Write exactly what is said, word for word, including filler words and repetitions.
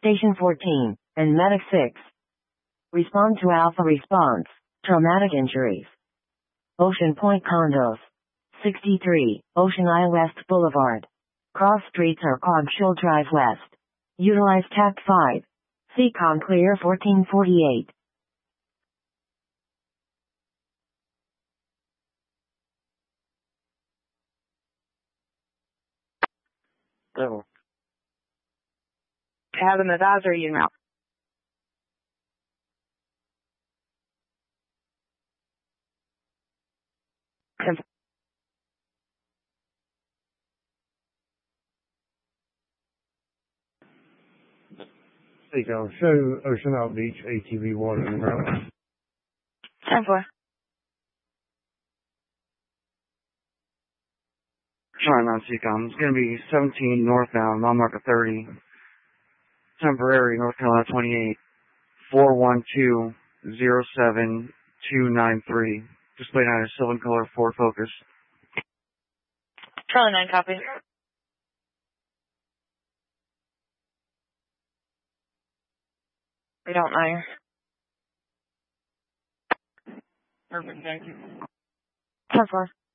Station fourteen, and Medic six. Respond to Alpha response. Traumatic injuries. Ocean Point Condos. sixty-three, Ocean Isle West Boulevard. Cross streets are Cogshell Drive West. Utilize Tact five. Seacon clear fourteen forty-eight. So, have an advisory email. Seagull, show Ocean Isle Beach, A T V one and ground. ten four. Sorry, Mount Seacom. It's going to be seventeen northbound, mile marker thirty. Temporary, North Carolina twenty-eight. four one two zero seven two nine three. Display nine is silver color, Ford Focus. Charlie nine, copy. We don't know. Perfect, thank you. ten four.